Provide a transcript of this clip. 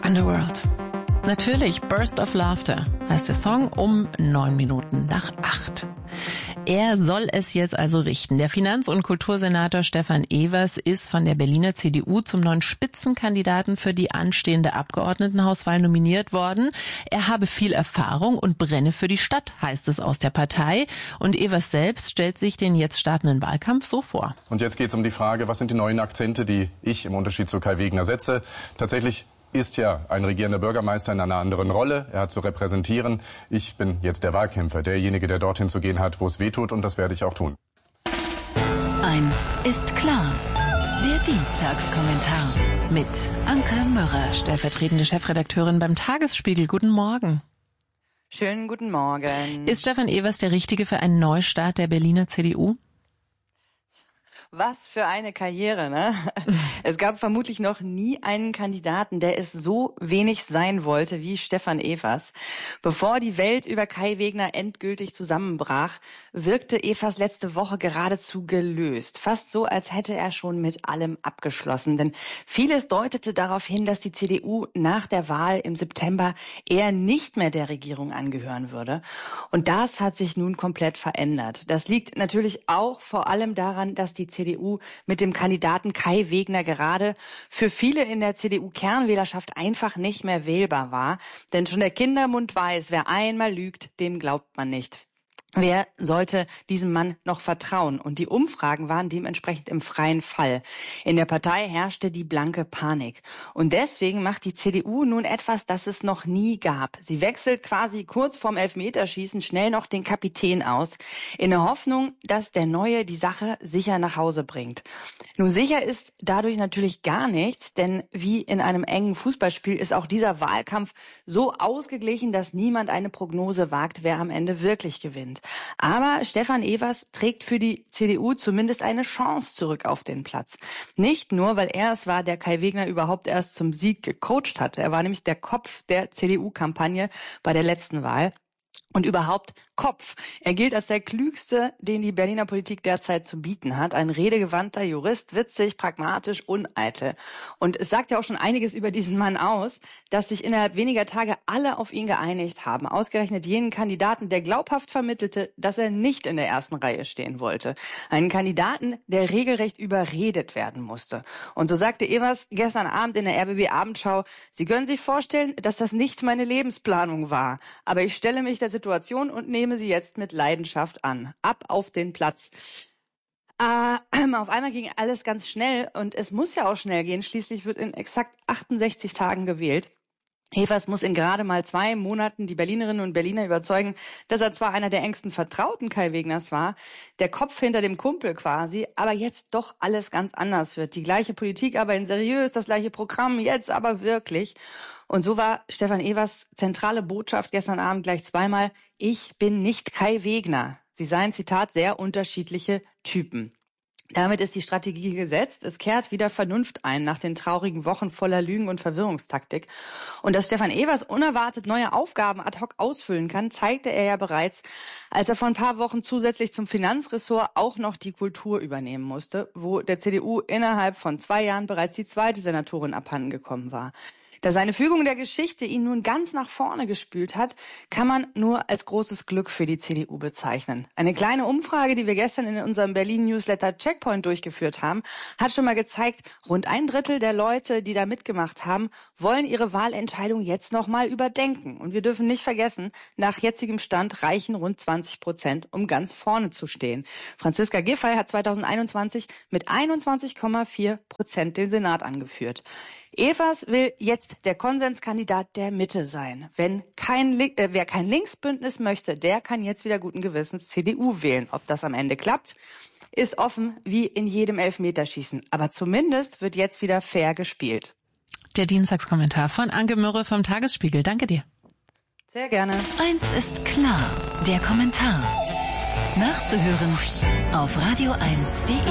Underworld. Natürlich, Burst of Laughter heißt der Song um 7:09. Er soll es jetzt also richten. Der Finanz- und Kultursenator Stefan Evers ist von der Berliner CDU zum neuen Spitzenkandidaten für die anstehende Abgeordnetenhauswahl nominiert worden. Er habe viel Erfahrung und brenne für die Stadt, heißt es aus der Partei. Und Evers selbst stellt sich den jetzt startenden Wahlkampf so vor. Und jetzt geht es um die Frage, was sind die neuen Akzente, die ich im Unterschied zu Kai Wegner setze. Tatsächlich ist ja ein regierender Bürgermeister in einer anderen Rolle. Er hat zu repräsentieren. Ich bin jetzt der Wahlkämpfer, derjenige, der dorthin zu gehen hat, wo es weh tut, und das werde ich auch tun. Eins ist klar. Der Dienstagskommentar mit Anke Mürrer, stellvertretende Chefredakteurin beim Tagesspiegel. Guten Morgen. Schönen guten Morgen. Ist Stefan Evers der Richtige für einen Neustart der Berliner CDU? Was für eine Karriere, ne? Es gab vermutlich noch nie einen Kandidaten, der es so wenig sein wollte wie Stefan Evers. Bevor die Welt über Kai Wegner endgültig zusammenbrach, wirkte Evers letzte Woche geradezu gelöst. Fast so, als hätte er schon mit allem abgeschlossen. Denn vieles deutete darauf hin, dass die CDU nach der Wahl im September eher nicht mehr der Regierung angehören würde. Und das hat sich nun komplett verändert. Das liegt natürlich auch vor allem daran, dass die CDU mit dem Kandidaten Kai Wegner gerade für viele in der CDU-Kernwählerschaft einfach nicht mehr wählbar war. Denn schon der Kindermund weiß, wer einmal lügt, dem glaubt man nicht. Wer sollte diesem Mann noch vertrauen? Und die Umfragen waren dementsprechend im freien Fall. In der Partei herrschte die blanke Panik. Und deswegen macht die CDU nun etwas, das es noch nie gab. Sie wechselt quasi kurz vorm Elfmeterschießen schnell noch den Kapitän aus, in der Hoffnung, dass der Neue die Sache sicher nach Hause bringt. Nun, sicher ist dadurch natürlich gar nichts, denn wie in einem engen Fußballspiel ist auch dieser Wahlkampf so ausgeglichen, dass niemand eine Prognose wagt, wer am Ende wirklich gewinnt. Aber Stefan Evers trägt für die CDU zumindest eine Chance zurück auf den Platz. Nicht nur, weil er es war, der Kai Wegner überhaupt erst zum Sieg gecoacht hat. Er war nämlich der Kopf der CDU-Kampagne bei der letzten Wahl. Und überhaupt Kopf. Er gilt als der Klügste, den die Berliner Politik derzeit zu bieten hat. Ein redegewandter Jurist, witzig, pragmatisch, uneitel. Und es sagt ja auch schon einiges über diesen Mann aus, dass sich innerhalb weniger Tage alle auf ihn geeinigt haben. Ausgerechnet jenen Kandidaten, der glaubhaft vermittelte, dass er nicht in der ersten Reihe stehen wollte. Einen Kandidaten, der regelrecht überredet werden musste. Und so sagte Evers gestern Abend in der RBB-Abendschau, Sie können sich vorstellen, dass das nicht meine Lebensplanung war. Aber ich stelle mich der Situation und nehme sie jetzt mit Leidenschaft an. Ab auf den Platz. Auf einmal ging alles ganz schnell und es muss ja auch schnell gehen. Schließlich wird in exakt 68 Tagen gewählt. Evers muss in gerade mal 2 Monaten die Berlinerinnen und Berliner überzeugen, dass er zwar einer der engsten Vertrauten Kai Wegners war, der Kopf hinter dem Kumpel quasi, aber jetzt doch alles ganz anders wird. Die gleiche Politik, aber in seriös, das gleiche Programm, jetzt aber wirklich. Und so war Stefan Evers zentrale Botschaft gestern Abend gleich zweimal: Ich bin nicht Kai Wegner. Sie seien, Zitat, sehr unterschiedliche Typen. Damit ist die Strategie gesetzt. Es kehrt wieder Vernunft ein nach den traurigen Wochen voller Lügen und Verwirrungstaktik. Und dass Stefan Evers unerwartet neue Aufgaben ad hoc ausfüllen kann, zeigte er ja bereits, als er vor ein paar Wochen zusätzlich zum Finanzressort auch noch die Kultur übernehmen musste, wo der CDU innerhalb von 2 Jahren bereits die zweite Senatorin abhandengekommen war. Da seine Fügung der Geschichte ihn nun ganz nach vorne gespült hat, kann man nur als großes Glück für die CDU bezeichnen. Eine kleine Umfrage, die wir gestern in unserem Berlin-Newsletter Checkpoint durchgeführt haben, hat schon mal gezeigt, rund 1/3 der Leute, die da mitgemacht haben, wollen ihre Wahlentscheidung jetzt nochmal überdenken. Und wir dürfen nicht vergessen, nach jetzigem Stand reichen rund 20%, um ganz vorne zu stehen. Franziska Giffey hat 2021 mit 21,4% den Senat angeführt. Evers will jetzt der Konsenskandidat der Mitte sein. Wer kein Linksbündnis möchte, der kann jetzt wieder guten Gewissens CDU wählen. Ob das am Ende klappt, ist offen wie in jedem Elfmeterschießen. Aber zumindest wird jetzt wieder fair gespielt. Der Dienstagskommentar von Anke Mürrer vom Tagesspiegel. Danke dir. Sehr gerne. Eins ist klar. Der Kommentar. Nachzuhören auf radio1.de.